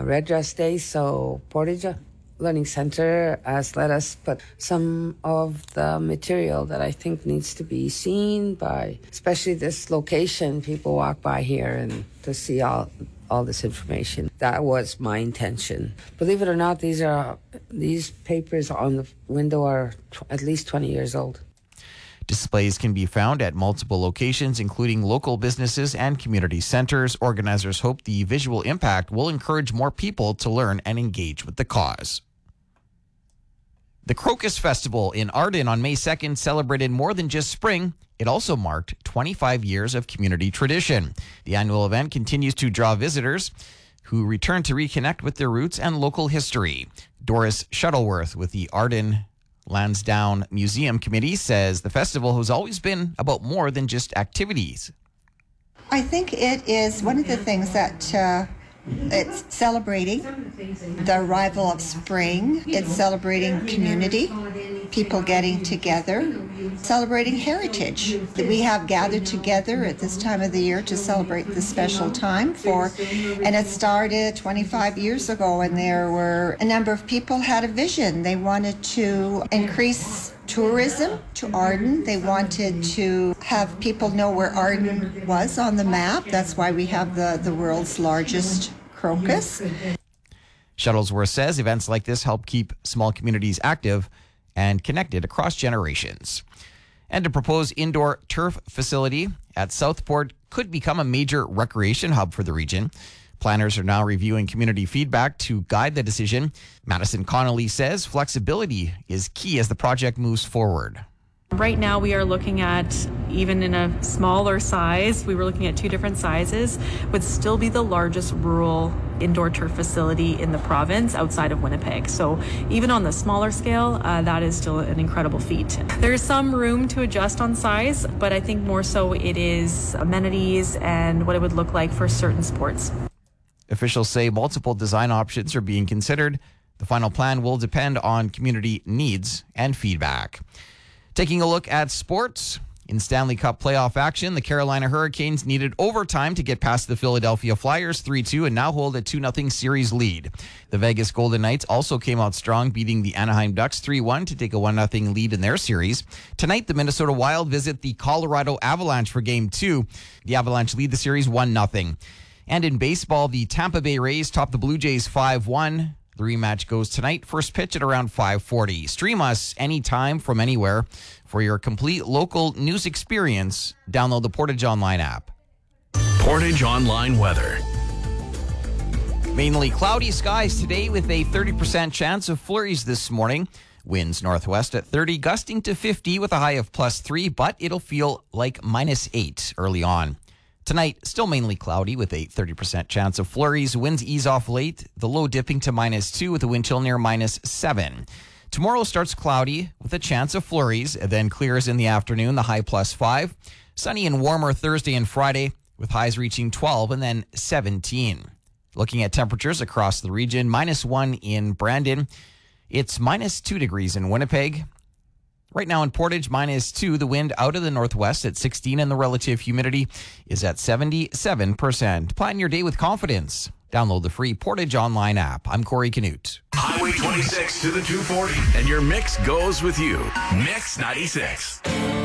Red Dress Day, so Portage Learning Center has let us put some of the material that I think needs to be seen by, especially this location. People walk by here and to see all this information. That was my intention. Believe it or not, these papers on the window are at least 20 years old. Displays can be found at multiple locations, including local businesses and community centers. Organizers hope the visual impact will encourage more people to learn and engage with the cause. The Crocus Festival in Arden on May 2nd celebrated more than just spring. It also marked 25 years of community tradition. The annual event continues to draw visitors who return to reconnect with their roots and local history. Doris Shuttleworth with the Arden Lansdowne Museum Committee says the festival has always been about more than just activities. I think it is one of the things that it's celebrating the arrival of spring. It's celebrating community, people getting together, celebrating heritage. We have gathered together at this time of the year to celebrate this special time and it started 25 years ago, and there were a number of people had a vision. They wanted to increase tourism to Arden. They wanted to have people know where Arden was on the map. That's why we have the world's largest crocus. Shuttlesworth says events like this help keep small communities active and connected across generations. And a proposed indoor turf facility at Southport could become a major recreation hub for the region. Planners are now reviewing community feedback to guide the decision. Madison Connolly says flexibility is key as the project moves forward. Right now we are looking at, even in a smaller size, we were looking at 2 different sizes, would still be the largest rural indoor turf facility in the province outside of Winnipeg. So even on the smaller scale, that is still an incredible feat. There's some room to adjust on size, but I think more so it is amenities and what it would look like for certain sports. Officials say multiple design options are being considered. The final plan will depend on community needs and feedback. Taking a look at sports. In Stanley Cup playoff action, the Carolina Hurricanes needed overtime to get past the Philadelphia Flyers 3-2 and now hold a 2-0 series lead. The Vegas Golden Knights also came out strong, beating the Anaheim Ducks 3-1 to take a 1-0 lead in their series. Tonight, the Minnesota Wild visit the Colorado Avalanche for Game 2. The Avalanche lead the series 1-0. And in baseball, the Tampa Bay Rays top the Blue Jays 5-1. The rematch goes tonight, first pitch at around 5:40. Stream us anytime from anywhere. For your complete local news experience, download the Portage Online app. Portage Online weather. Mainly cloudy skies today with a 30% chance of flurries this morning. Winds northwest at 30, gusting to 50 with a high of +3, but it'll feel like -8 early on. Tonight, still mainly cloudy with a 30% chance of flurries. Winds ease off late, the low dipping to -2 with a wind chill near -7. Tomorrow starts cloudy with a chance of flurries, then clears in the afternoon, the high +5. Sunny and warmer Thursday and Friday with highs reaching 12 and then 17. Looking at temperatures across the region, -1 in Brandon. It's -2 degrees in Winnipeg. Right now in Portage, -2, the wind out of the northwest at 16, and the relative humidity is at 77%. Plan your day with confidence. Download the free Portage Online app. I'm Corey Canute. Highway 26 to the 240. And your mix goes with you. Mix 96.